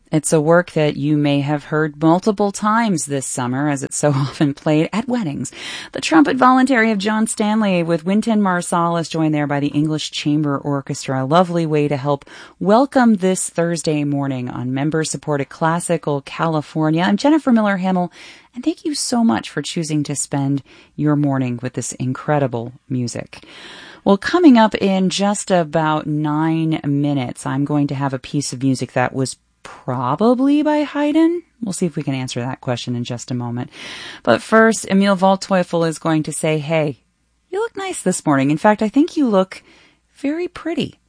It's a work that you may have heard multiple times this summer, as it's so often played at weddings. The Trumpet Voluntary of John Stanley with Wynton Marsalis, joined there by the English Chamber Orchestra. A lovely way to help welcome this Thursday morning on Member-Supported Classical California. I'm Jennifer Miller Hamill, and thank you so much for choosing to spend your morning with this incredible music. Well, coming up in just about 9 minutes, I'm going to have a piece of music that was probably by Haydn. We'll see if we can answer that question in just a moment. But first, Emil Waldteufel is going to say, hey, you look nice this morning. In fact, I think you look very pretty.